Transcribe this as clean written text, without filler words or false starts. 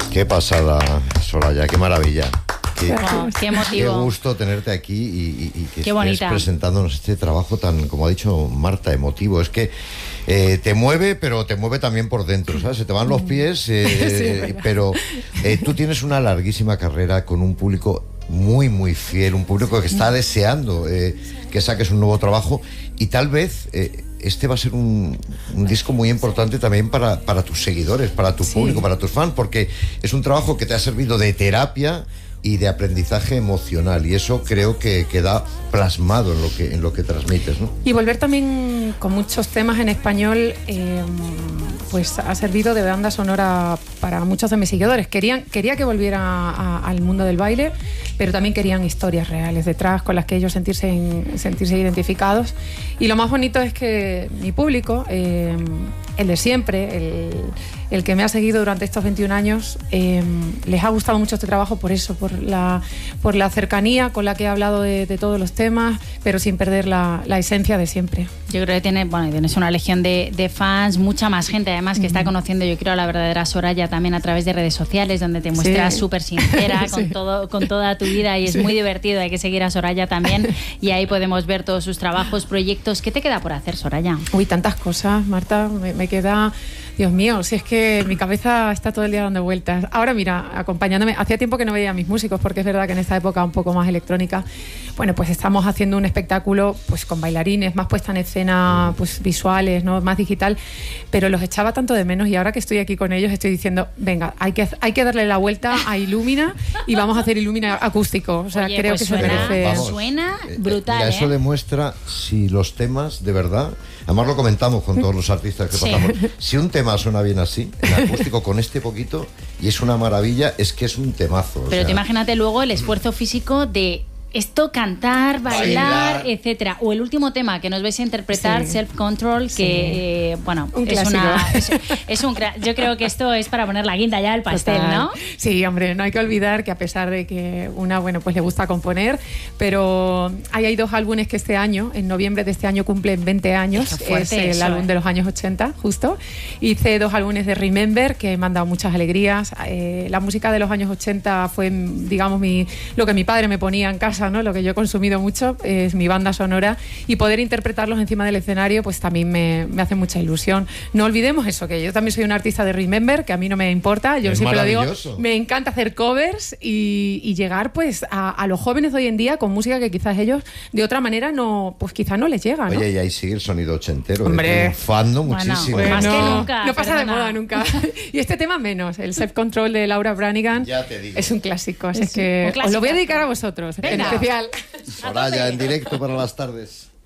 Qué pasada, Soraya, qué maravilla. Qué emotivo. Qué gusto tenerte aquí y que qué estés bonita. presentándonos este trabajo tan, como ha dicho Marta, emotivo. Es que te mueve, pero te mueve también por dentro, ¿sabes? Se te van los pies, Sí, pero tú tienes una larguísima carrera con un público muy, muy fiel, un público que está deseando que saques un nuevo trabajo y tal vez... este va a ser un disco muy importante también para tus seguidores, para tu público, para tus fans, porque es un trabajo que te ha servido de terapia y de aprendizaje emocional, y eso creo que queda plasmado en lo que transmites, ¿no? Y volver también con muchos temas en español, pues ha servido de banda sonora para muchos de mis seguidores. Quería que volviera al mundo del baile, pero también querían historias reales detrás con las que ellos sentirse identificados. Y lo más bonito es que mi público, el de siempre, el que me ha seguido durante estos 21 años, les ha gustado mucho este trabajo por eso, por la cercanía con la que he hablado de todos los temas, pero sin perder la esencia de siempre. Yo creo que tienes una legión de fans, mucha más gente además que está conociendo, yo creo, a la verdadera Soraya también a través de redes sociales, donde te muestras súper sincera con toda tu vida, y es muy divertido. Hay que seguir a Soraya también y ahí podemos ver todos sus trabajos, proyectos. ¿Qué te queda por hacer, Soraya? Uy, tantas cosas, Marta, me queda... Dios mío, si es que mi cabeza está todo el día dando vueltas. Ahora mira, acompañándome, hacía tiempo que no veía a mis músicos, porque es verdad que en esta época un poco más electrónica, bueno, pues estamos haciendo un espectáculo pues con bailarines, más puesta en escena, pues visuales, ¿no? Más digital, pero los echaba tanto de menos, y ahora que estoy aquí con ellos estoy diciendo, venga, hay que darle la vuelta a Illumina y vamos a hacer Illumina acústico. O sea, oye, creo pues que suena, eso suena brutal. Mira, eso demuestra si los temas de verdad, además lo comentamos con todos los artistas que pasamos, si un tema suena bien así, en acústico, con este poquito, y es una maravilla, es que es un temazo. Pero te imagínate luego el esfuerzo físico de esto, cantar, bailar, etcétera. O el último tema que nos vais a interpretar, Self Control, que bueno, un yo creo que esto es para poner la guinda ya al pastel. Total. ¿No? Sí, hombre, no hay que olvidar que a pesar de que pues le gusta componer, pero hay 2 álbumes que este año, en noviembre de este año, cumplen 20 años. Es el álbum de los años 80, justo. Hice 2 álbumes de Remember que me han dado muchas alegrías. La música de los años 80 fue, digamos, lo que mi padre me ponía en casa, ¿no? Lo que yo he consumido mucho es mi banda sonora, y poder interpretarlos encima del escenario pues también me hace mucha ilusión. No olvidemos eso, que yo también soy una artista de Remember, que a mí no me importa, yo siempre lo digo, me encanta hacer covers y llegar pues a los jóvenes de hoy en día con música que quizás ellos de otra manera quizás no les llega, ¿no? Oye, y ahí sigue el sonido ochentero, hombre, triunfando muchísimo. Bueno, más que nunca. No pasa de moda nunca. Y este tema menos, el Self Control de Laura Branigan, ya te digo, es un clásico, así que os lo voy a dedicar a vosotros. Venga. En especial. Soraya en directo para las tardes.